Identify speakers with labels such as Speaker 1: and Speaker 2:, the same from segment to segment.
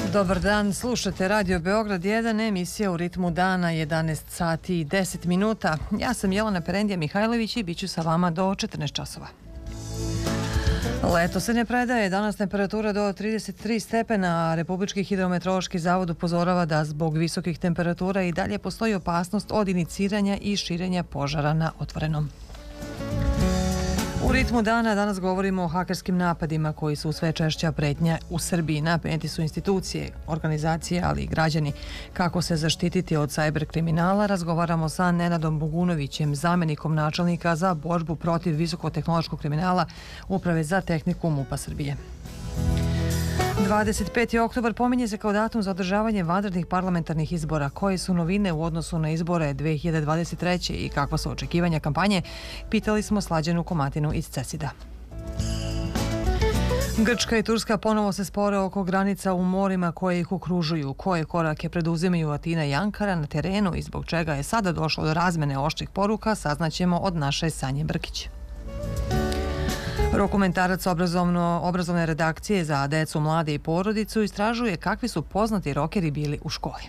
Speaker 1: Dobar dan, slušate Radio Beograd 1, emisija u ritmu dana, 11 sati i 10 minuta. Ja sam Jelena Perendija Mihajlović i bit ću sa vama do 14 časova. Leto se ne predaje, danas temperatura do 33 stepena. Republički hidrometeorološki zavod upozorava da zbog visokih temperatura i dalje postoji opasnost od iniciranja i širenja požara na otvorenom. U ritmu dana danas govorimo o hakerskim napadima koji su sve češća pretnja u Srbiji. Napeti su institucije, organizacije, ali i građani. Kako se zaštititi od sajber kriminala, razgovaramo sa Nenadom Bogunovićem, zamenikom načelnika za borbu protiv visokotehnološkog kriminala Uprave za tehniku MUP-a Srbije. 25. oktobar pominje se kao datum za održavanje vanrednih parlamentarnih izbora. Koje su novine u odnosu na izbore 2023. i kakva su očekivanja kampanje, pitali smo Slađanu Komatinu iz CESID-a. Grčka i Turska ponovo se spore oko granica u morima koje ih okružuju. Koje korake preduzimaju Atina i Ankara na terenu i zbog čega je sada došlo do razmene oštrih poruka, saznaćemo od naše Sanje Brkić. Dokumentarac obrazovne redakcije za decu, mlade i porodicu istražuje kakvi su poznati rokeri bili u školi.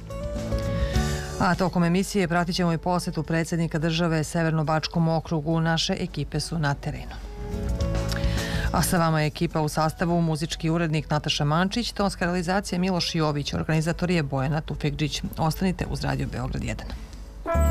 Speaker 1: A tokom emisije pratit ćemo i posetu predsjednika države Severno-Bačkom okrugu. Naše ekipe su na terenu. A sa vama je ekipa u sastavu: muzički urednik Nataša Mančić, tonska realizacija Miloš Jović, organizator je Bojana Tufekđić. Ostanite uz Radio Beograd 1.